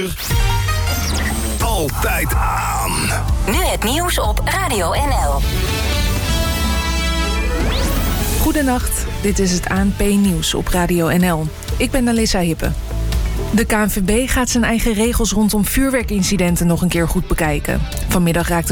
Altijd aan. Nu het nieuws op Radio NL. Goedenacht, dit is het ANP-nieuws op Radio NL. Ik ben Alissa Hippe. De KNVB gaat zijn eigen regels rondom vuurwerkincidenten nog een keer goed bekijken. Vanmiddag raakte